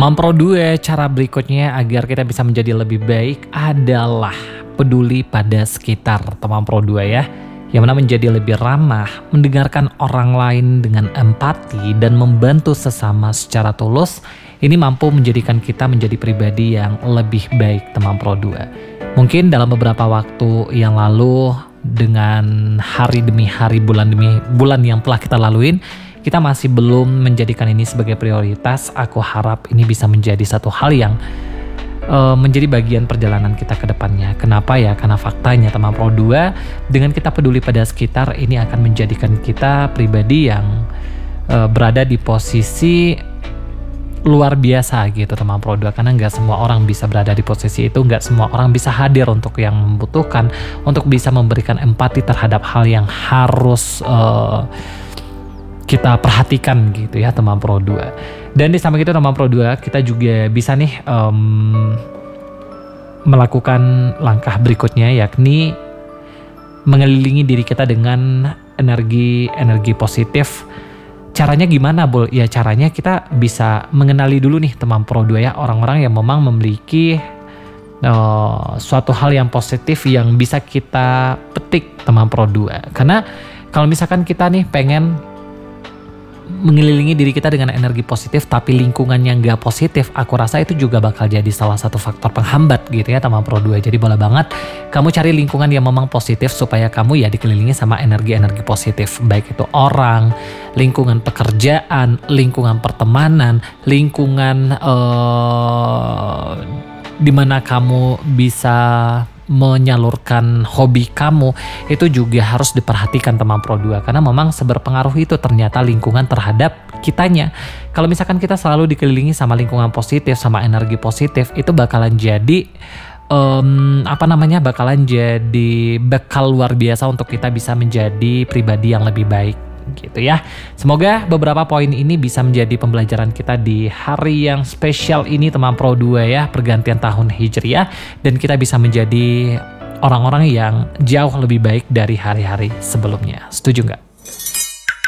Teman Pro 2, cara berikutnya agar kita bisa menjadi lebih baik adalah peduli pada sekitar, teman Pro 2 ya. Yang mana menjadi lebih ramah, mendengarkan orang lain dengan empati dan membantu sesama secara tulus, ini mampu menjadikan kita menjadi pribadi yang lebih baik, teman Pro 2. Mungkin dalam beberapa waktu yang lalu, dengan hari demi hari, bulan demi bulan yang telah kita laluin, kita masih belum menjadikan ini sebagai prioritas. Aku harap ini bisa menjadi satu hal yang menjadi bagian perjalanan kita ke depannya. Kenapa ya? Karena faktanya teman Pro 2, dengan kita peduli pada sekitar, ini akan menjadikan kita pribadi yang berada di posisi luar biasa gitu teman Pro 2. Karena nggak semua orang bisa berada di posisi itu, nggak semua orang bisa hadir untuk yang membutuhkan, untuk bisa memberikan empati terhadap hal yang harus kita perhatikan gitu ya teman Pro 2. Dan di samping itu teman Pro 2, kita juga bisa nih melakukan langkah berikutnya, yakni mengelilingi diri kita dengan energi positif. Caranya gimana, Bol? Ya caranya kita bisa mengenali dulu nih teman Pro 2 ya, orang-orang yang memang memiliki suatu hal yang positif yang bisa kita petik teman Pro 2. Karena kalau misalkan kita nih pengen mengelilingi diri kita dengan energi positif tapi lingkungannya nggak positif, aku rasa itu juga bakal jadi salah satu faktor penghambat gitu ya teman Pro 2. Jadi boleh banget kamu cari lingkungan yang memang positif supaya kamu ya dikelilingi sama energi-energi positif, baik itu orang, lingkungan pekerjaan, lingkungan pertemanan, lingkungan di mana kamu bisa menyalurkan hobi kamu, itu juga harus diperhatikan teman Pro 2, karena memang seberpengaruh itu ternyata lingkungan terhadap kitanya. Kalau misalkan kita selalu dikelilingi sama lingkungan positif, sama energi positif, itu bakalan jadi bakalan jadi bekal luar biasa untuk kita bisa menjadi pribadi yang lebih baik gitu ya. Semoga beberapa poin ini bisa menjadi pembelajaran kita di hari yang spesial ini teman Pro 2 ya, pergantian tahun Hijriah, dan kita bisa menjadi orang-orang yang jauh lebih baik dari hari-hari sebelumnya. Setuju nggak?